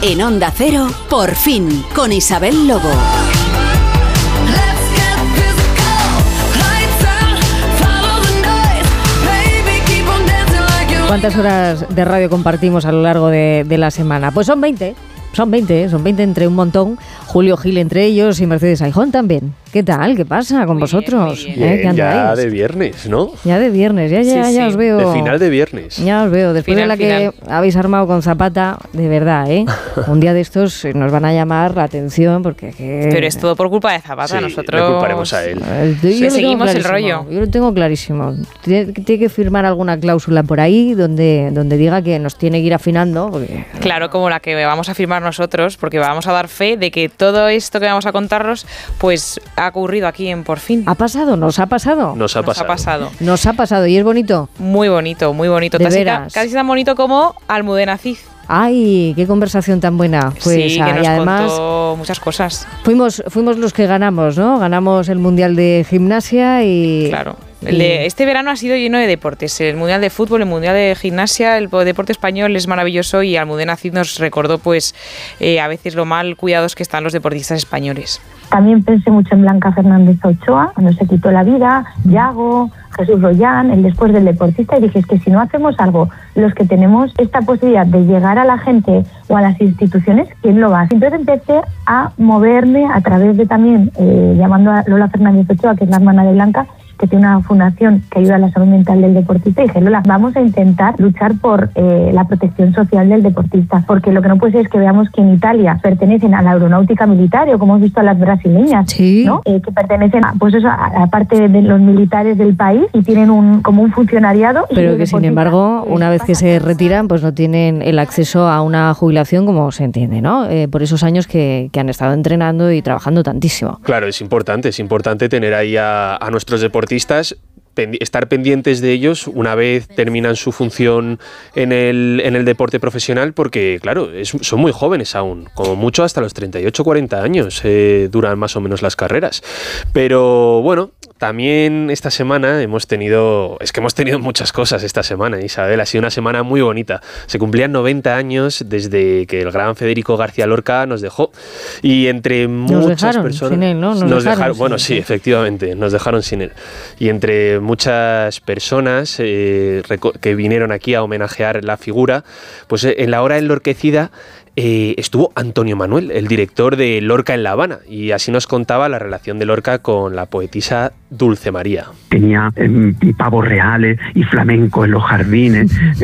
En Onda Cero, Por fin, con Isabel Lobo. ¿Cuántas horas de radio compartimos a lo largo de la semana? Pues son 20 entre un montón. Julio Gil entre ellos y Mercedes Aijón también. ¿Qué tal? ¿Qué pasa con vosotros? Bien, ¿Qué andáis? ya de viernes, ¿no? Ya de viernes, ya os veo. De final de viernes. Ya os veo, después de la que habéis armado con Zapata, de verdad, ¿eh? Un día de estos nos van a llamar la atención porque... Pero es todo por culpa de Zapata, nosotros... le culparemos a él. Seguimos el rollo. Yo lo tengo clarísimo. Tiene que firmar alguna cláusula por ahí donde diga que nos tiene que ir afinando. Porque... Claro, como la que vamos a firmar nosotros, porque vamos a dar fe de que todo esto que vamos a contaros, pues ha ocurrido aquí en Por fin. ¿Ha pasado? ¿Nos ha pasado? Nos ha pasado. ¿Y es bonito? Muy bonito, muy bonito. Casi tan bonito como Almudena Cid. ¡Ay, qué conversación tan buena! Pues, sí, que nos además contó muchas cosas. Fuimos los que ganamos, ¿no? Ganamos el Mundial de Gimnasia y... Claro. Este verano ha sido lleno de deportes. El Mundial de Fútbol, el Mundial de Gimnasia, el deporte español es maravilloso y Almudena Cid nos recordó pues a veces lo mal cuidados que están los deportistas españoles. También pensé mucho en Blanca Fernández Ochoa, cuando se quitó la vida, Yago, Jesús Rollán, el después del deportista, y dije, es que si no hacemos algo, los que tenemos esta posibilidad de llegar a la gente o a las instituciones, ¿quién lo va a hacer? Entonces empecé a moverme a través de también, llamando a Lola Fernández Ochoa, que es la hermana de Blanca, que tiene una fundación que ayuda a la salud mental del deportista, y dije, Lola, vamos a intentar luchar por la protección social del deportista, porque lo que no puede ser es que veamos que en Italia pertenecen a la aeronáutica militar, o como hemos visto a las brasileñas, ¿sí? ¿no? Que pertenecen a la parte de los militares del país y tienen como un funcionariado. Pero que sin embargo, una vez que se retiran, pues no tienen el acceso a una jubilación como se entiende, ¿no? Por esos años que han estado entrenando y trabajando tantísimo. Claro, es importante tener ahí a nuestros deportistas, estar pendientes de ellos una vez terminan su función en el deporte profesional, porque claro, son muy jóvenes aún, como mucho hasta los 38 40 años duran más o menos las carreras. Pero bueno, también esta semana hemos tenido muchas cosas esta semana, Isabel. Ha sido una semana muy bonita. Se cumplían 90 años desde que el gran Federico García Lorca nos dejó, y entre muchas personas sin él, ¿no? Nos dejaron, bueno, sí, efectivamente, nos dejaron sin él. Y entre muchas personas que vinieron aquí a homenajear la figura, pues en la hora enlorquecida estuvo Antonio Manuel, el director de Lorca en La Habana, y así nos contaba la relación de Lorca con la poetisa Dulce María. Tenía pavos reales y flamenco en los jardines,